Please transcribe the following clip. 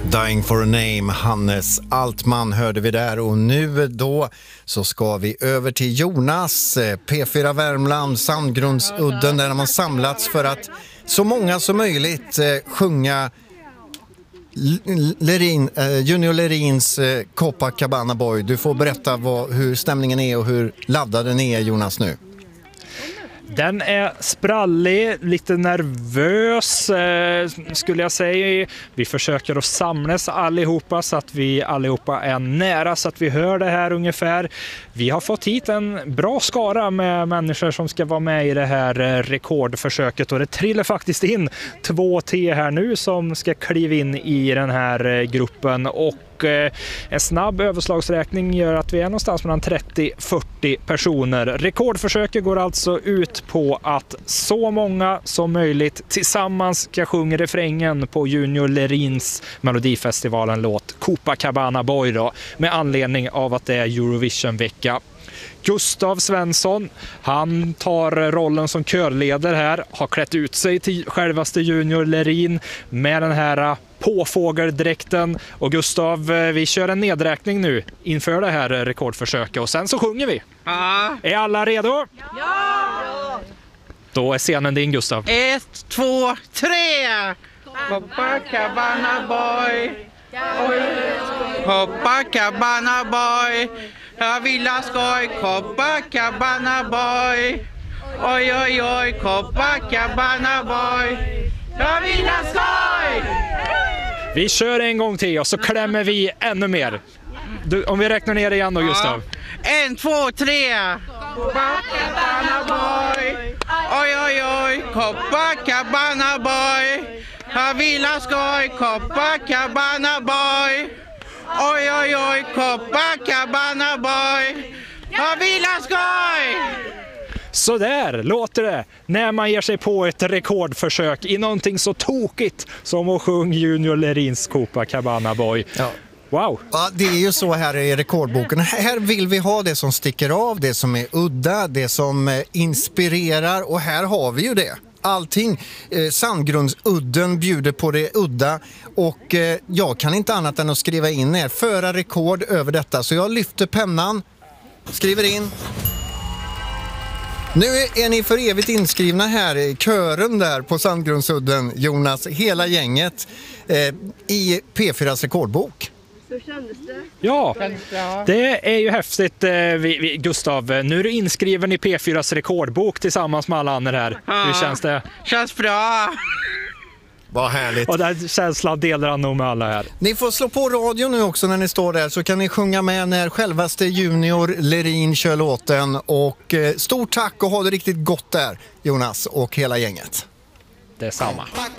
Dying for a name, Hannes Altman hörde vi där, och nu då så ska vi över till Jonas, P4 Värmland, Sandgrundsudden, där man samlats för att så många som möjligt sjunga Junior Lerins Copacabana Boy. Du får berätta hur stämningen är och hur laddad den är, Jonas, nu. Den är sprallig, lite nervös skulle jag säga. Vi försöker att samlas allihopa så att vi allihopa är nära så att vi hör det här ungefär. Vi har fått hit en bra skara med människor som ska vara med i det här rekordförsöket, och det trillar faktiskt in 2 T här nu som ska kliva in i den här gruppen, och en snabb överslagsräkning gör att vi är någonstans mellan 30-40 personer. Rekordförsöket går alltså ut på att så många som möjligt tillsammans ska sjunga refrängen på Junior Lerins Melodifestivalen-låt Copacabana Boy då, med anledning av att det är Eurovision-vecka. Gustav Svensson, han tar rollen som körledare här, har klätt ut sig till självaste Junior Lerin med den här påfågeldräkten. Och Gustav, vi kör en nedräkning nu inför det här rekordförsöket och sen så sjunger vi. Är alla redo? Ja! Då är scenen din, Gustav. 1, 2, 3! Copacabana Boy, Copacabana Boy, jag vill ha skoj, Copacabana Boy. Oj, oj, oj, Copacabana Boy, jag vill ha skoj! Vi kör en gång till och så klämmer vi ännu mer. Om vi räknar ner igen då, Gustav. 1, 2, 3! Copacabana Boy, oj, oj, oj, Copacabana Boy, jag vill ha skoj, Copacabana Boy. Oj, oj, oj, Copacabana Boy, jag vill ha skoj! Så där låter det när man ger sig på ett rekordförsök i någonting så tokigt som att sjunga Junior Lerins Copacabana Boy. Ja. Wow! Ja, det är ju så här i rekordboken. Här vill vi ha det som sticker av, det som är udda, det som inspirerar, och här har vi ju det. Allting. Sandgrundsudden bjuder på det udda, och jag kan inte annat än att skriva in er, föra rekord över detta. Så jag lyfter pennan, skriver in. Nu är ni för evigt inskrivna här i kören där på Sandgrundsudden, Jonas, hela gänget i P4s rekordbok. Så kändes det? Ja, det är ju häftigt. Gustav, nu är du inskriven i P4s rekordbok tillsammans med alla andra här. Hur känns det? Känns bra! Vad härligt. Och den känslan delar han nog med alla här. Ni får slå på radio nu också när ni står där, så kan ni sjunga med när självaste Junior Lerin kör låten. Och stort tack och ha det riktigt gott där, Jonas och hela gänget. Det är samma.